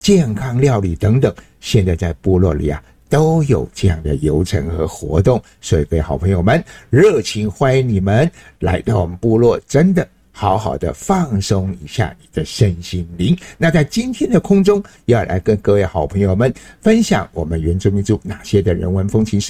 健康料理等等，现在在部落里啊都有这样的游程和活动，所以各位好朋友们，热情欢迎你们来到我们部落，真的好好的放松一下你的身心灵。那在今天的空中要来跟各位好朋友们分享我们原住民族哪些的人文风情